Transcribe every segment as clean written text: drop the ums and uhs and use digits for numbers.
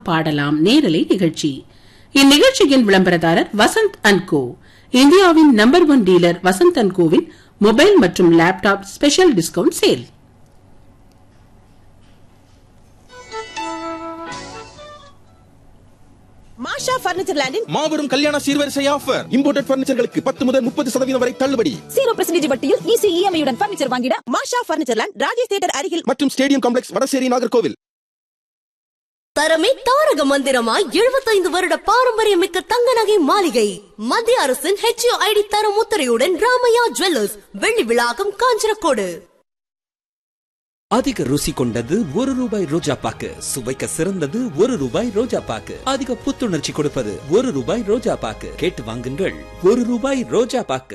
பாடலாம் நேரலை நிகழ்ச்சி. இந்நிகழ்ச்சியின் விளம்பரதாரர் வசந்த் அண்ட் கோ. இந்தியாவின் number 1 dealer Vasanth and CoWIN mobile மற்றும் லேப்டாப் ஸ்பெஷல் டிஸ்கவுண்ட் சேல். மாஷா பர்னிச்சர் லேண்டின் மாபெரும் கல்யாண சீர்வரிசை ஆஃபர். இம்போர்ட்டட் பர்னிச்சர்களுக்கு 10 முதல் 30% வரை தள்ளுபடி. 0% வட்டியில் ஈஸி இஎம்ஐ உடன் பர்னிச்சர் வாங்கிட மாஷா பர்னிச்சர் லேண்ட், ராஜேஷ் தியேட்டர் அருகில் மற்றும் ஸ்டேடியம் காம்ப்ளெக்ஸ், வடசேரி, நாகர்கோவில். தரமே தாரக மந்திரமாய் 75 வருட பாரம்பரியமிக்க தங்க நகை மாளிகை. மத்திய அரசின் HUID தர முத்திரையுடன் ராமையா ஜுவல்லர்ஸ், வெள்ளி விழாக்கம், காஞ்சனக்கோடு. அதிக ருசி கொண்டது ₹1 ரோஜா பாக்கு. சுவைக்க சிறந்தது ₹1 ரோஜா பாக்கு. அதிக புத்துணர்ச்சி கொடுப்பது ₹1 ரோஜா பாக்கு. கேட்டு வாங்குங்கள். ₹1 ரோஜா பாக்கு.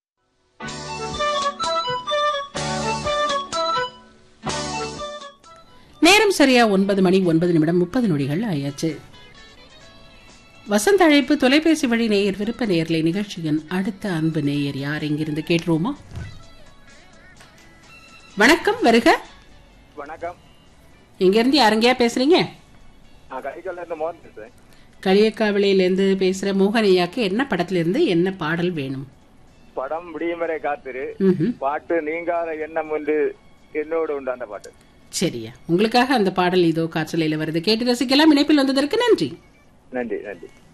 நேரம் சரியா 9 மணி 9 நிமிடம் 30 நொடிகள் ஆயாச்சு. வசந்த அழைப்பு தொலைபேசி வழி நேயர் விருப்ப நேயர்லை நிகழ்ச்சியின் அடுத்த அன்பு நேயர் யார், எங்கிருந்து கேட்டுருவோமா? வணக்கம், வருக. வணக்கம். இங்கிருந்து யாருங்கயா பேசுறீங்க? களியக்காவிலிருந்து பேசுற மோகனையாக்கு என்ன படத்துல இருந்து என்ன பாடல் வேணும்? படம் விடியுமறை காத்திரு, பாட்டு நீங்காத எண்ணம் ஒன்று என்னோடு உண்டு, அந்த பாட்டு. சரியா, உங்களுக்காக அந்த பாடல் இதோ காற்றலையில வருது, கேட்டு ரசிக்கலாம். இணைப்பில் வந்ததற்கு நன்றி. நன்றி நன்றி.